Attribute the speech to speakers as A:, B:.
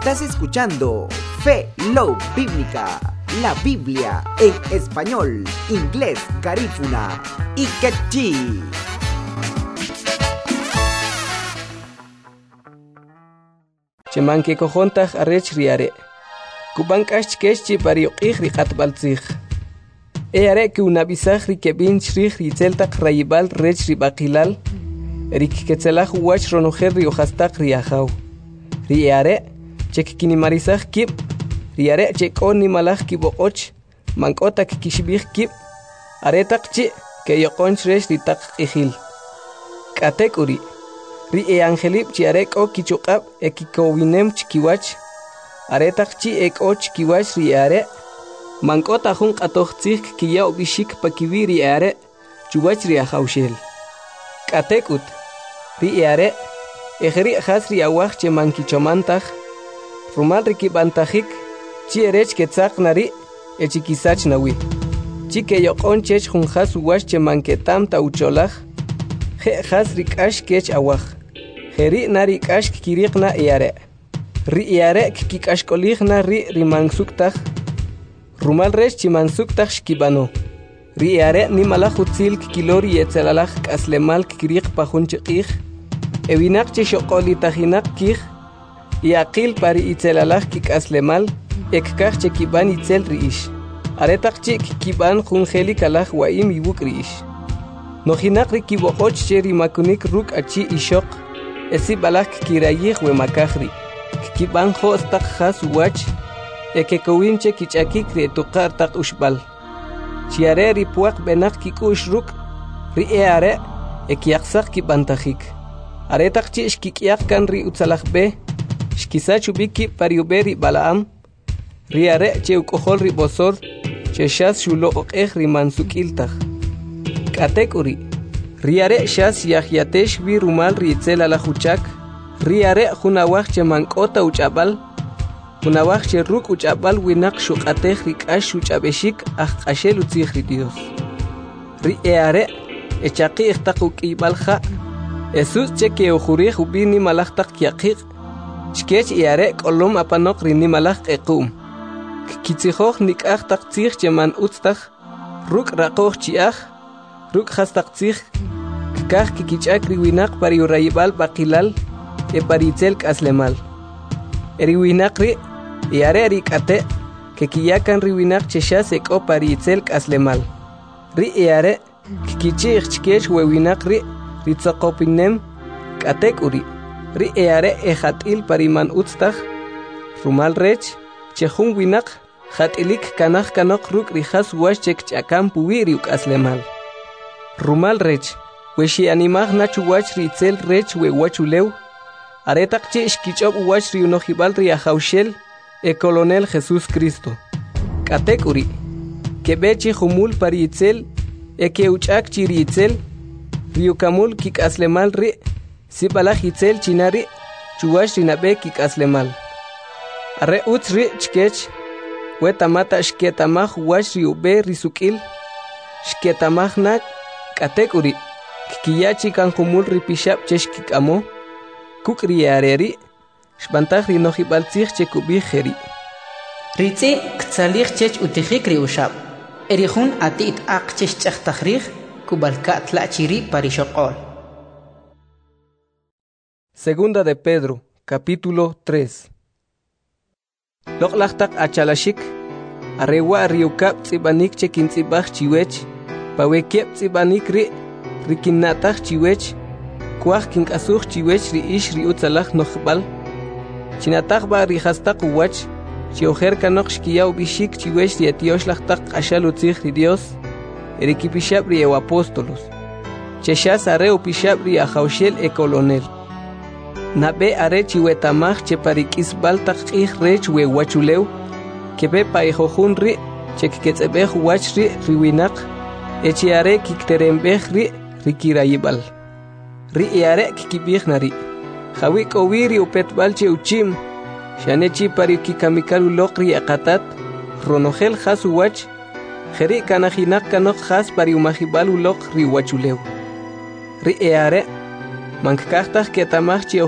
A: Estás escuchando Fe Love Bíblica, la Biblia en español, inglés, garífuna y quechí.
B: Chemanke cojontaj arrech riare. Kubankash kechi pariuqih riqatbaltzih. Eare que una bisagri que binch rizeltak rayibal rech ribaqilal. Erik ketzelaj wach ronojer riojastak riajau. Riare chek kinimarizaj kip. Riare chek oni malaj kiboqoch. Mankotak kishbih kip. Aretak chi que yoqonch rech ritak ihil. Katek uri. Ri angelip chiarek o kichuqab ekikowinem chikiwach. Aretak chi ek o chikiwach riare. Mankota jun qatoqtzik kiya ubishik pakiwi riare. Chuwach riajaushel. Katekut. Riare. Ejeri has riawach che mankichomantaj. Rumal rikibantajik. Chi erech ketzak nari. Echikisach nawi. Chi ke yoqon chech jun has uwash che manketam taucholaj. Je has rikash kech awach. Jeri nari kash kirikna iare. Ri iare kikash koligna ri rimansuktaj. Rumal rech chimansuktaj shkibano. Ri iare ni malajutzil kilori etzelalaj kaslemal kirik pajunchikij. Evinak che shoqolitajinak kij. Iaqil pari itzelalaj kikaslemal. Ekkaj che kiban itzel riish. Aretak chik kiban junjeli kalaj waim ibuk riish. Nojinak rikiboqoch che rimakunik ruk achi ishok. Esi balak kirayih we makahri. Kiban hostak has wach. Ekekowinche kichakik retuqar tak ushbal. Chiare ripuak benak kikush ruk. Ri eare ekiaksak kibantajik. Aretak chi shkikiak kan ri utsalak be. Shkisachu biki pariuberi balaam. Riare che ukohol ri bosor. Che shas shulo okeh ri mansukiltaj. Katek uri. Riare shas yahyatesh vi rumal ritzel ala huchak. Riare junawach che mankota uchabal. Junawach che ruk uchabal winak shukatej rikash uchabeshik ajashel utzih Dios. Riare echaki ikhtakuk ibalja. Jesus che ke ujurih ubini malachtak yakik. Chkech iare kolom apanok rini malach ekum. Kitzihoch nikach tak tzih che man utztach. Ruk rakoch chiach. Ruk hastak tzih. Kikach kikichak riwinak pari urayibal bakilal. E paritzel kaslemal. Eriwinak ri. Iare rikate. Kikiyakan riwinak cheshas eko paritzel kaslemal. Ri iare. Kikichich chkech wewinak ri. Ritzakopinem. Katek uri. Ri iare ejatil pariman utztach. Rumal rech. Chehun winak. Jatilik kanach kanok ruk rijas wash chek chakam puwiri kaslemal. Rumal rech. Weshi animaj nachu wach ritzel rech we wachulew. Aretak che shkichop wach riunojibal riajaushel. E colonel Jesús Cristo. Katek uri. Kebechi humul paritzel. E keuchak chiritzel. Riukamul kikaslemal ri. Sipalaj itzel chinari. Chuwash rinabe kikaslemal. Are utz ri chkech. Wetamata shketamaj wach riube risukil. Shketamaj nak. Katek uri. Kiyachi kan humul ripishap cheshkikamo. Kukriareri. Shbantaj rinojibaltzih chekubijeri.
C: Ritzi ktzalih chech utijik riushab. Erihun atit ak chech chachtajrih. Kubalka tlachiri parishokol.
B: Segunda de Pedro, capítulo 3. Loklachtak achalashik. Arewa riukap tzibanik chekintzibaj chiwech. Pawekiep tzibanik ri. Rikinatach chiwech. Kuaj kinkasuj chiwech riish riutzalaj nojbal. Chinatach ba rihastak uwach. Chiojer kanok shkiyaw bishik chiwech rietioshlastak ashal utzih Dios. Erikipishab riew apóstolos. Cheshas are upishab riajaushel e colonel. Nabe are chiwetamaj cheparikis baltak ih rech we wachulew. Kebe paijojun ri. Chekketzebej wach ri riwinak. Echiare kikterembej ri. Rikirayibal. Ri iare kikibij nari. Jawik owiri upetbalche uchim. Shanechi pari kikamikalu lokri akatat. Ronogel hasu wach. Jeri kanajinak kanok has pari umajibalu lok riwachulew. Ri iare. Mankaktaj ketamaj